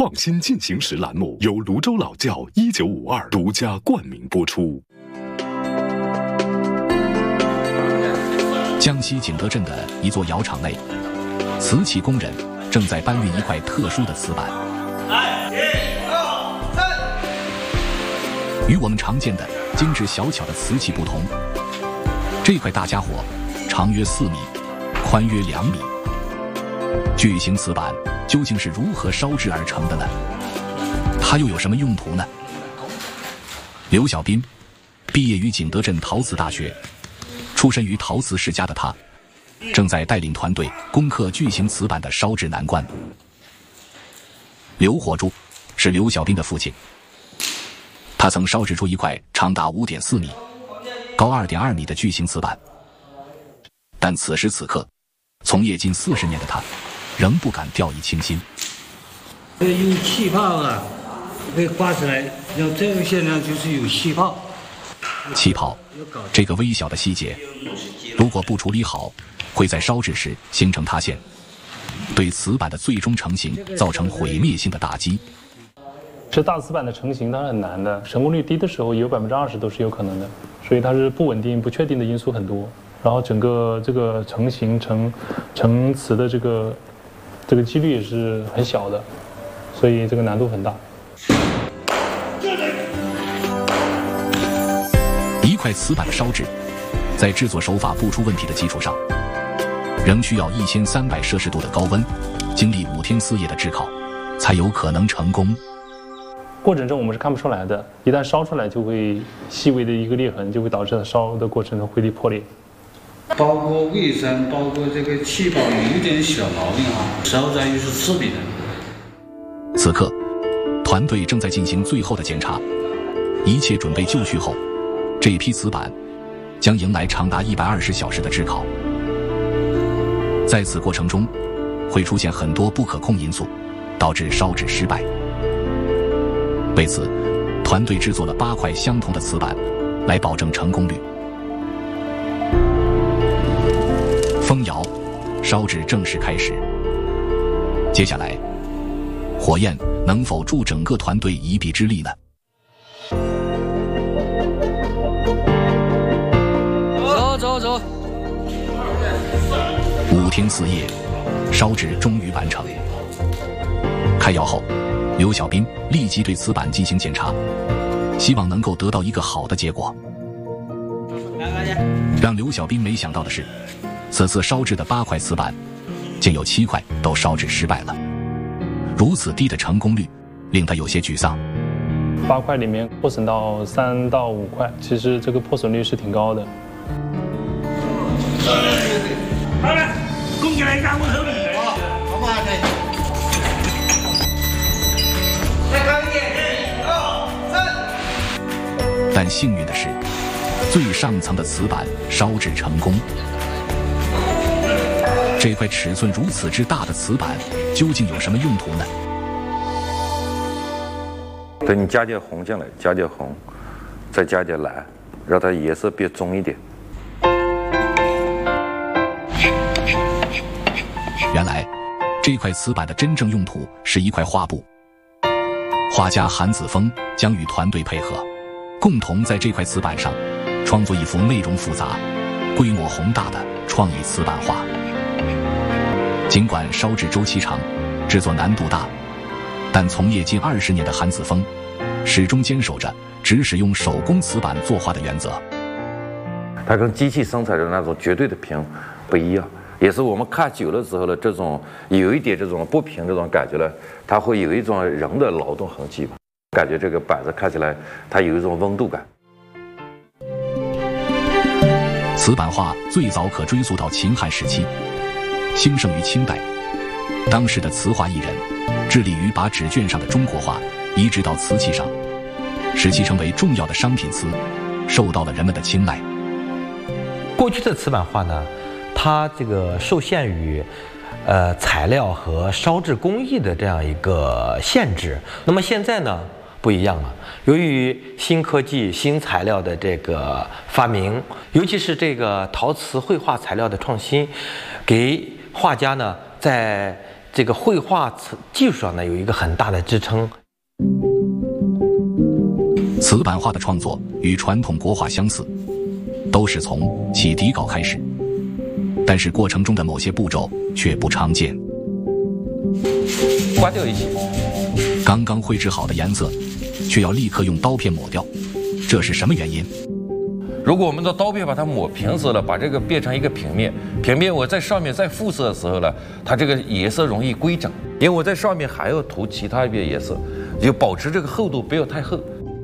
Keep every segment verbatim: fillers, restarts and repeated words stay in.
创新进行时栏目由泸州老窖一九五二独家冠名播出。江西景德镇的一座窑厂内，瓷器工人正在搬运一块特殊的瓷板。与我们常见的精致小巧的瓷器不同，这块大家伙长约四米，宽约两米。巨型瓷板究竟是如何烧制而成的呢？它又有什么用途呢？刘小斌毕业于景德镇陶瓷大学，出身于陶瓷世家的他，正在带领团队攻克巨型瓷板的烧制难关。刘火柱是刘小斌的父亲，他曾烧制出一块长达 五点四米、高 二点二米的巨型瓷板，但此时此刻，从业近四十年的他，仍不敢掉以轻心。 有气泡啊，被刮出来，要这个现象就是有气泡。 气泡这个微小的细节，如果不处理好，会在烧制时形成塌陷，对瓷板的最终成型造成毁灭性的打击。 这大瓷板的成型它是很难的，成功率低的时候有百分之二十都是有可能的，所以它是不稳定、不确定的因素很多。然后整个这个成型成成瓷的这个这个几率也是很小的，所以这个难度很大。 一块瓷板的烧制，在制作手法不出问题的基础上，仍需要一千三百摄氏度的高温，经历五天四夜的炙烤，才有可能成功。 过程中我们是看不出来的，一旦烧出来就会细微的一个裂痕，就会导致它烧的过程中会破裂。 包括卫生，包括这个气泡有一点小毛病啊，烧在又是刺鼻的。 此刻，团队正在进行最后的检查，一切准备就绪后，这批瓷板将迎来长达一百二十小时的炙烤。在此过程中，会出现很多不可控因素，导致烧制失败。为此，团队制作了八块相同的瓷板，来保证成功率。封窑，烧制正式开始。接下来，火焰能否助整个团队一臂之力呢？ 走走走！ 五天四夜，烧制终于完成。开窑后，刘小斌立即对瓷板进行检查，希望能够得到一个好的结果。让刘小斌没想到的是，此次烧制的八块瓷板，竟有七块都烧制失败了。如此低的成功率，令他有些沮丧。 八块里面破损到三到五块，其实这个破损率是挺高的。 好了，攻起来一下我头里。好嘛，再高一点，一二三。 但幸运的是，最上层的瓷板烧制成功。这块尺寸如此之大的瓷板究竟有什么用途呢？ 等你加点红进来，加点红，再加点蓝，让它颜色变棕一点。 原来，这块瓷板的真正用途是一块画布。画家韩子峰将与团队配合，共同在这块瓷板上创作一幅内容复杂、规模宏大的创意瓷板画。尽管烧制周期长，制作难度大，但从业近二十年的韩子峰始终坚守着只使用手工瓷板作画的原则。 它跟机器生产的那种绝对的平不一样，也是我们看久了之后呢，这种有一点这种不平这种感觉呢，它会有一种人的劳动痕迹吧，感觉这个板子看起来它有一种温度感。 瓷板画最早可追溯到秦汉时期，兴盛于清代。当时的瓷画艺人致力于把纸卷上的中国画移植到瓷器上，使其成为重要的商品瓷，受到了人们的青睐。 过去的瓷板画呢，它这个受限于呃材料和烧制工艺的这样一个限制。那么现在呢不一样了，由于新科技、新材料的这个发明，尤其是这个陶瓷绘画材料的创新，给画家呢在这个绘画技术上呢有一个很大的支撑。 瓷板画的创作与传统国画相似，都是从起底稿开始，但是过程中的某些步骤却不常见。 刮掉一些， 刚刚绘制好的颜色，却要立刻用刀片抹掉，这是什么原因？ 如果我们的刀片把它抹平时了，把这个变成一个平面，平面我在上面再复色的时候呢，它这个颜色容易规整，因为我在上面还要涂其他一边颜色，就保持这个厚度不要太厚。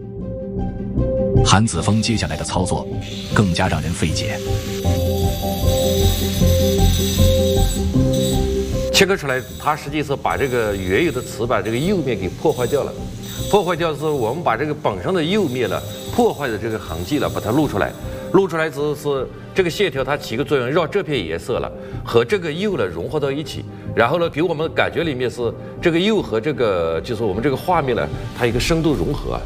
韩子峰接下来的操作更加让人费解。 切割出来，它实际是把这个原有的瓷板这个釉面给破坏掉了。破坏掉之后，我们把这个本身的釉面呢，破坏的这个痕迹了，把它露出来。露出来之后是这个线条，它起个作用，让这片颜色了和这个釉呢融合到一起，然后呢给我们的感觉里面是这个釉和这个就是我们这个画面呢，它一个深度融合。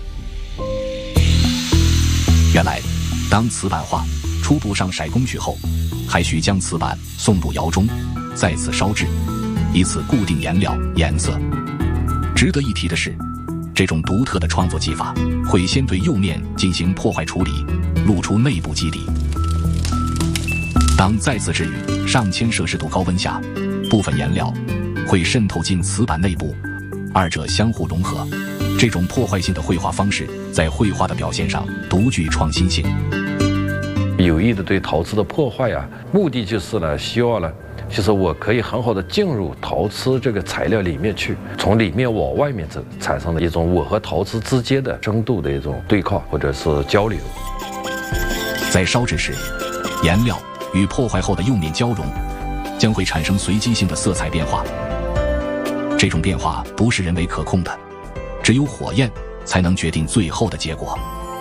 原来，当瓷板画初步上色工序后，还需将瓷板送入窑中，再次烧制，以此固定颜料颜色。值得一提的是，这种独特的创作技法会先对釉面进行破坏处理，露出内部基底。当再次置于上千摄氏度高温下，部分颜料会渗透进瓷板内部，二者相互融合。这种破坏性的绘画方式在绘画的表现上独具创新性。 有意的对陶瓷的破坏啊，目的就是呢，希望呢，就是我可以很好的进入陶瓷这个材料里面去，从里面往外面走，产生的一种我和陶瓷之间的深度的一种对抗或者是交流。 在烧制时，颜料与破坏后的釉面交融，将会产生随机性的色彩变化。这种变化不是人为可控的，只有火焰才能决定最后的结果。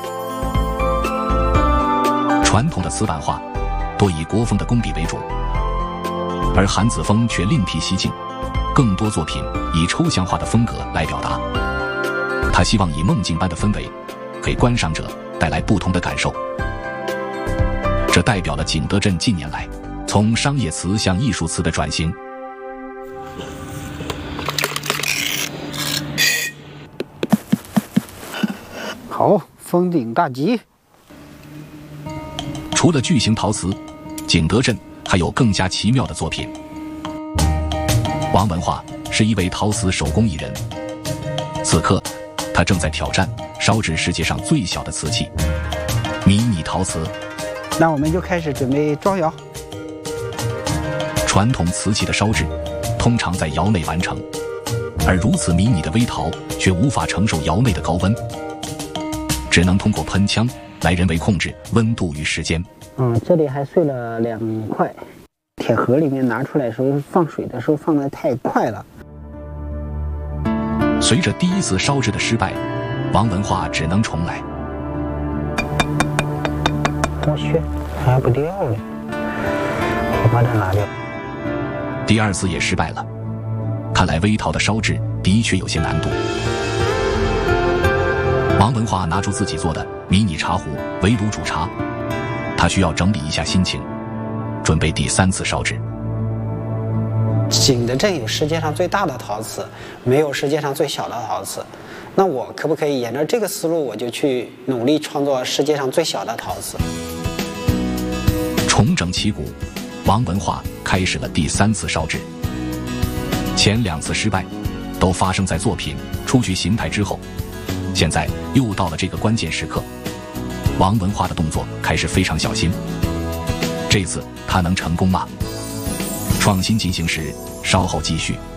传统的瓷板画多以国风的工笔为主，而韩子峰却另辟蹊径，更多作品以抽象化的风格来表达。他希望以梦境般的氛围，给观赏者带来不同的感受。这代表了景德镇近年来从商业瓷向艺术瓷的转型。 好，封顶大吉。 除了巨型陶瓷，景德镇还有更加奇妙的作品。王文化是一位陶瓷手工艺人，此刻他正在挑战烧制世界上最小的瓷器——迷你陶瓷。 那我们就开始准备装窑。 传统瓷器的烧制通常在窑内完成，而如此迷你的微陶却无法承受窑内的高温，只能通过喷枪来人为控制温度与时间。 嗯，这里还碎了两块，铁盒里面拿出来的时候放水的时候放得太快了。 随着第一次烧制的失败，王文化只能重来。 我去，还不掉了，我把它拿掉。 第二次也失败了，看来微陶的烧制的确有些难度。王文化拿出自己做的迷你茶壶围炉煮茶，他需要整理一下心情，准备第三次烧制。 景德镇有世界上最大的陶瓷，没有世界上最小的陶瓷。那我可不可以沿着这个思路，我就去努力创作世界上最小的陶瓷？ 重整旗鼓，王文化开始了第三次烧制。前两次失败都发生在作品初具形态之后，现在又到了这个关键时刻，王文化的动作开始非常小心。这次他能成功吗？创新进行时，稍后继续。